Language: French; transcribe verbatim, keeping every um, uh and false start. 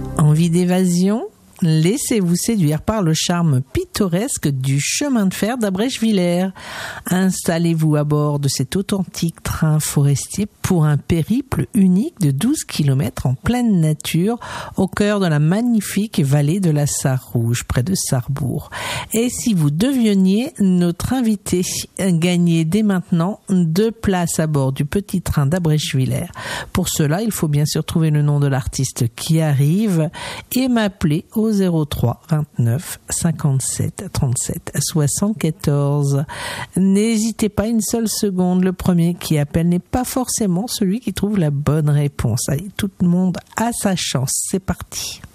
Envie d'évasion ? Laissez-vous séduire par le charme pittoresque du chemin de fer d'Abrèche-Villers. Installez-vous à bord de cet authentique train forestier pour un périple unique de douze kilomètres en pleine nature au cœur de la magnifique vallée de la Sarre Rouge, près de Sarrebourg. Et si vous deveniez notre invité, gagnez dès maintenant deux places à bord du petit train d'Abrèche-Villers. Pour cela, il faut bien sûr trouver le nom de l'artiste qui arrive et m'appeler au zéro trois vingt-neuf cinquante-sept trente-sept soixante-quatorze. N'hésitez pas une seule seconde, le premier qui appelle n'est pas forcément celui qui trouve la bonne réponse. Allez, tout le monde a sa chance, c'est parti.